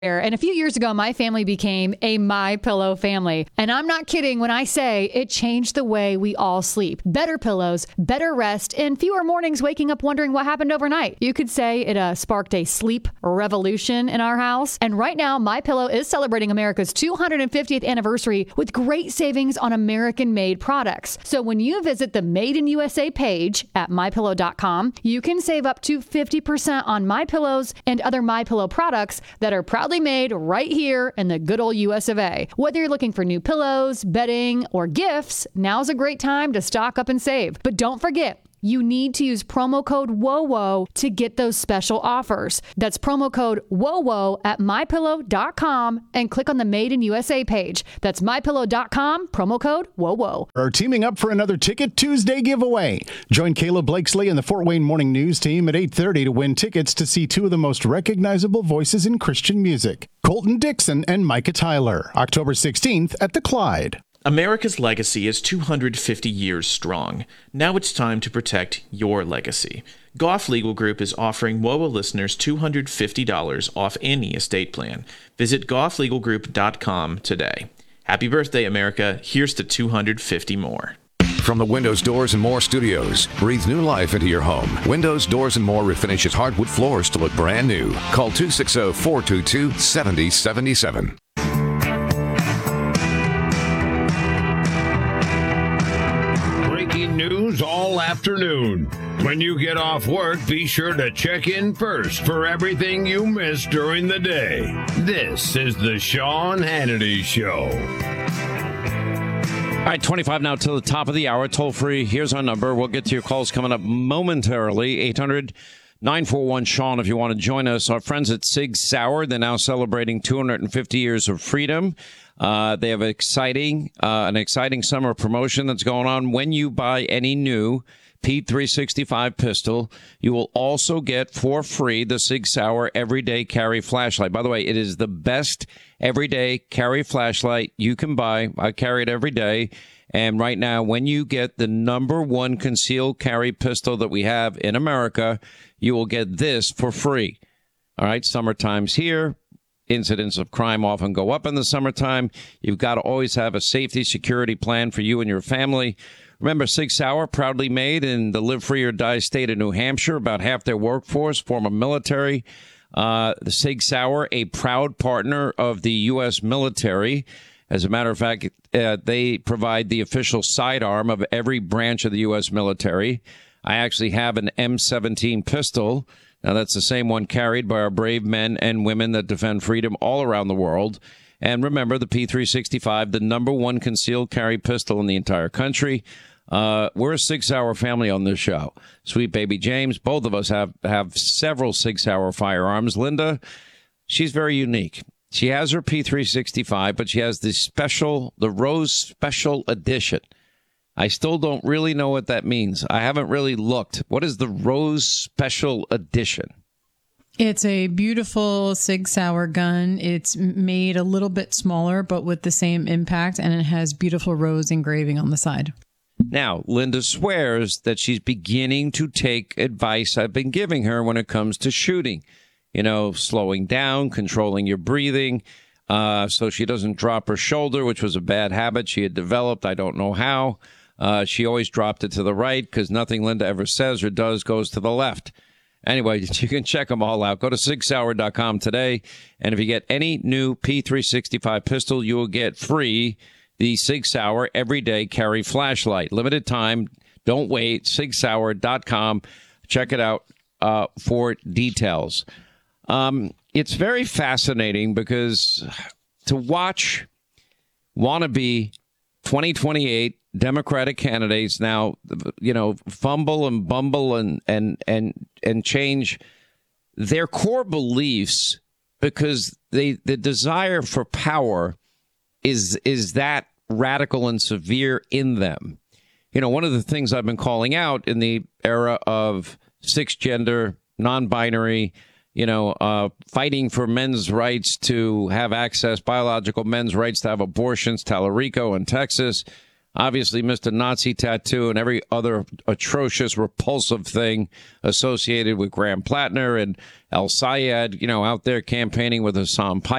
And a few years ago, my family became a MyPillow family. And I'm not kidding when I say it changed the way we all sleep. Better pillows, better rest, and fewer mornings waking up wondering what happened overnight. You could say it sparked a sleep revolution in our house. And right now, MyPillow is celebrating America's 250th anniversary with great savings on American-made products. So when you visit the Made in USA page at MyPillow.com, you can save up to 50% on MyPillows and other MyPillow products that are proudly made right here in the good old US of A. Whether you're looking for new pillows, bedding, or gifts, now's a great time to stock up and save. But don't forget, you need to use promo code WOWO to get those special offers. That's promo code WOWO at MyPillow.com and click on the Made in USA page. That's MyPillow.com, promo code WOWO. Are teaming up for another Ticket Tuesday giveaway. Join Caleb Blakesley and the Fort Wayne Morning News team at 8:30 to win tickets to see two of the most recognizable voices in Christian music, Colton Dixon and Micah Tyler, October 16th at the Clyde. America's legacy is 250 years strong. Now it's time to protect your legacy. Goff Legal Group is offering WOWO listeners $250 off any estate plan. Visit gofflegalgroup.com today. Happy birthday, America. Here's to 250 more. From the Windows, Doors, and More studios, breathe new life into your home. Windows, Doors, and More refinishes hardwood floors to look brand new. Call 260-422-7077. News all afternoon. When you get off work, be sure to check in first for everything you missed during the day. This is the Sean Hannity Show. All right, 25 now till the top of the hour. Toll free. Here's our number. We'll get to your calls coming up momentarily. 800-941-SEAN if you want to join us. Our friends at Sig Sauer, they're now celebrating 250 years of freedom. They have an exciting summer promotion that's going on. When you buy any new Pete 365 pistol, you will also get for free the Sig Sauer Everyday Carry Flashlight. By the way, it is the best everyday carry flashlight you can buy. I carry it every day. And right now, when you get the #1 concealed carry pistol that we have in America, you will get this for free. All right, summertime's here. Incidents of crime often go up in the summertime. You've got to always have a safety security plan for you and your family. Remember, Sig Sauer, proudly made in the Live Free or Die state of New Hampshire. About half their workforce, former military. The Sig Sauer, a proud partner of the U.S. military. As a matter of fact, they provide the official sidearm of every branch of the U.S. military. I actually have an M17 pistol. Now, that's the same one carried by our brave men and women that defend freedom all around the world. And remember, the P365, the #1 concealed carry pistol in the entire country. We're a Sig Sauer family on this show. Sweet baby James, both of us have several Sig Sauer firearms. Linda, she's very unique. She has her P365, but she has the Rose Special Edition. I still don't really know what that means. I haven't really looked. What is the Rose Special Edition? It's a beautiful Sig Sauer gun. It's made a little bit smaller, but with the same impact, and it has beautiful rose engraving on the side. Now, Linda swears that she's beginning to take advice I've been giving her when it comes to shooting. You know, slowing down, controlling your breathing, so she doesn't drop her shoulder, which was a bad habit she had developed. I don't know how. She always dropped it to the right because nothing Linda ever says or does goes to the left. Anyway, you can check them all out. Go to SigSauer.com today. And if you get any new P365 pistol, you will get free the Sig Sauer Everyday Carry Flashlight. Limited time. Don't wait. SigSauer.com. Check it out for details. It's very fascinating because to watch wannabe 2028 Democratic candidates now, fumble and bumble and change their core beliefs because the desire for power is that radical and severe in them. One of the things I've been calling out in the era of sixth gender, non-binary, fighting for men's rights to have access, biological men's rights to have abortions, Talarico in Texas, obviously Mr. Nazi tattoo and every other atrocious, repulsive thing associated with Graham Plattner and El Sayed, out there campaigning with Hassan Piker.